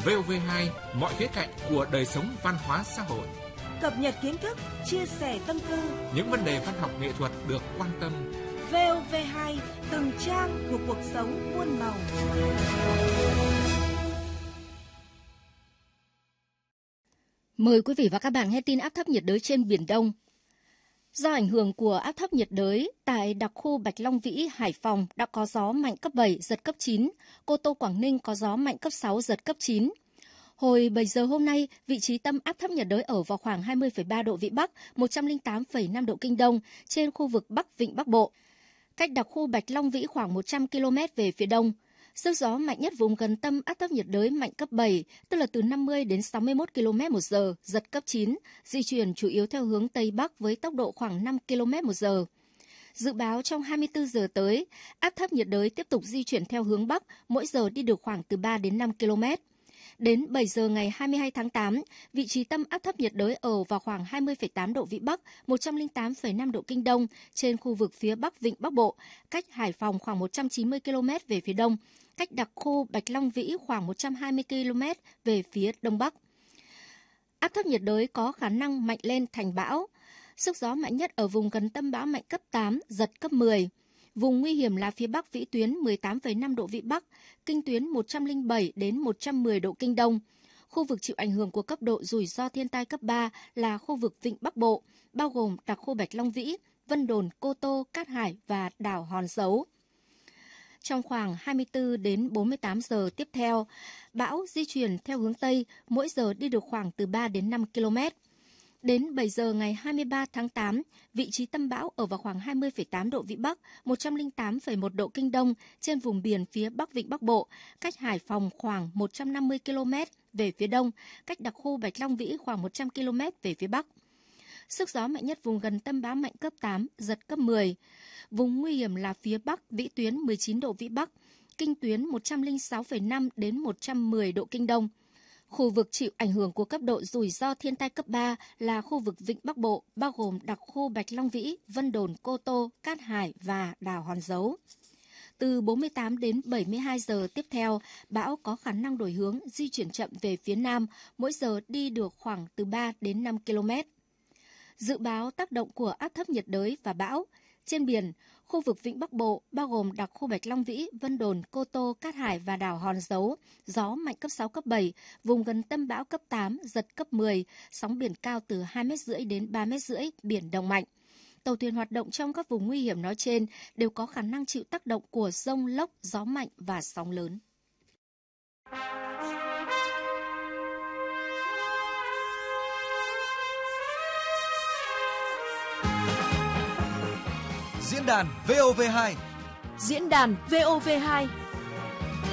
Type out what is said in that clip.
VOV2, mọi khía cạnh của đời sống văn hóa xã hội. Cập nhật kiến thức, chia sẻ tâm tư. Những vấn đề văn học nghệ thuật được quan tâm. VOV2, từng trang của cuộc sống muôn màu. Mời quý vị và các bạn nghe tin áp thấp nhiệt đới trên Biển Đông. Do ảnh hưởng của áp thấp nhiệt đới, tại đặc khu Bạch Long Vĩ, Hải Phòng đã có gió mạnh cấp 7, giật cấp 9. Cô Tô, Quảng Ninh có gió mạnh cấp 6, giật cấp 9. Hồi 7 giờ hôm nay, vị trí tâm áp thấp nhiệt đới ở vào khoảng 20,3 độ Vĩ Bắc, 108,5 độ Kinh Đông trên khu vực Bắc Vịnh Bắc Bộ. Cách đặc khu Bạch Long Vĩ khoảng 100 km về phía đông. Sức gió mạnh nhất vùng gần tâm áp thấp nhiệt đới mạnh cấp 7, tức là từ 50 đến 61 km/h, giật cấp 9, di chuyển chủ yếu theo hướng Tây Bắc với tốc độ khoảng 5 km/h. Dự báo trong 24 giờ tới, áp thấp nhiệt đới tiếp tục di chuyển theo hướng Bắc, mỗi giờ đi được khoảng từ 3 đến 5 km. Đến 7 giờ ngày 22 tháng 8, vị trí tâm áp thấp nhiệt đới ở vào khoảng 20,8 độ Vĩ Bắc, 108,5 độ Kinh Đông trên khu vực phía Bắc Vịnh Bắc Bộ, cách Hải Phòng khoảng 190 km về phía đông, cách đặc khu Bạch Long Vĩ khoảng 120 km về phía đông bắc. Áp thấp nhiệt đới có khả năng mạnh lên thành bão. Sức gió mạnh nhất ở vùng gần tâm bão mạnh cấp 8, giật cấp 10. Vùng nguy hiểm là phía Bắc vĩ tuyến 18,5 độ Vĩ Bắc, kinh tuyến 107 đến 110 độ Kinh Đông. Khu vực chịu ảnh hưởng của cấp độ rủi ro thiên tai cấp 3 là khu vực Vịnh Bắc Bộ, bao gồm đặc khu Bạch Long Vĩ, Vân Đồn, Cô Tô, Cát Hải và đảo Hòn Dấu. Trong khoảng 24 đến 48 giờ tiếp theo, bão di chuyển theo hướng Tây, mỗi giờ đi được khoảng từ 3 đến 5 km. Đến 7 giờ ngày 23 tháng 8, vị trí tâm bão ở vào khoảng 20,8 độ Vĩ Bắc, 108,1 độ Kinh Đông trên vùng biển phía Bắc Vịnh Bắc Bộ, cách Hải Phòng khoảng 150 km về phía đông, cách đặc khu Bạch Long Vĩ khoảng 100 km về phía Bắc. Sức gió mạnh nhất vùng gần tâm bão mạnh cấp 8, giật cấp 10. Vùng nguy hiểm là phía Bắc vĩ tuyến 19 độ Vĩ Bắc, kinh tuyến 106,5 đến 110 độ Kinh Đông. Khu vực chịu ảnh hưởng của cấp độ rủi ro thiên tai cấp 3 là khu vực Vịnh Bắc Bộ, bao gồm đặc khu Bạch Long Vĩ, Vân Đồn, Cô Tô, Cát Hải và đảo Hòn Dấu. Từ 48 đến 72 giờ tiếp theo, bão có khả năng đổi hướng, di chuyển chậm về phía Nam, mỗi giờ đi được khoảng từ 3 đến 5 km. Dự báo tác động của áp thấp nhiệt đới và bão. Trên biển, khu vực Vịnh Bắc Bộ, bao gồm đặc khu Bạch Long Vĩ, Vân Đồn, Cô Tô, Cát Hải và đảo Hòn Dấu, gió mạnh cấp 6, cấp 7, vùng gần tâm bão cấp 8, giật cấp 10, sóng biển cao từ 2,5 m đến 3,5 m, biển động mạnh. Tàu thuyền hoạt động trong các vùng nguy hiểm nói trên đều có khả năng chịu tác động của dông lốc, gió mạnh và sóng lớn. Diễn đàn VOV2. Diễn đàn VOV2